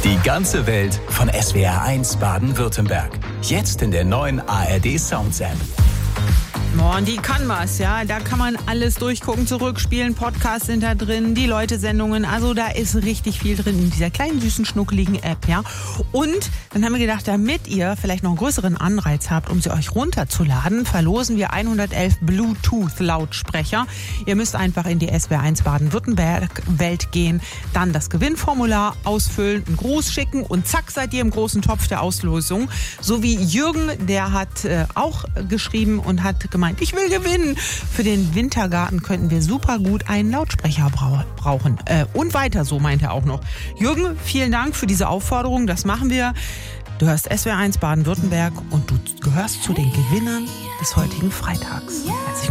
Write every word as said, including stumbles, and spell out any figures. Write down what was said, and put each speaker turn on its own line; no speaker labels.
Die ganze Welt von S W R eins Baden-Württemberg. Jetzt in der neuen A R D Sounds App.
Oh, und die kann was, ja. Da kann man alles durchgucken, zurückspielen, Podcasts sind da drin, die Leute-Sendungen. Also da ist richtig viel drin in dieser kleinen, süßen, schnuckeligen App, ja. Und dann haben wir gedacht, damit ihr vielleicht noch einen größeren Anreiz habt, um sie euch runterzuladen, verlosen wir hundertelf Bluetooth-Lautsprecher. Ihr müsst einfach in die S W R eins Baden-Württemberg-Welt gehen, dann das Gewinnformular ausfüllen, einen Gruß schicken und zack, seid ihr im großen Topf der Auslosung. So wie Jürgen, der hat äh, auch geschrieben und hat gemeint, ich will gewinnen. Für den Wintergarten könnten wir super gut einen Lautsprecher brauchen. Äh, und weiter, so meint er auch noch. Jürgen, vielen Dank für diese Aufforderung. Das machen wir. Du hörst S W R eins Baden-Württemberg und du gehörst zu den Gewinnern des heutigen Freitags.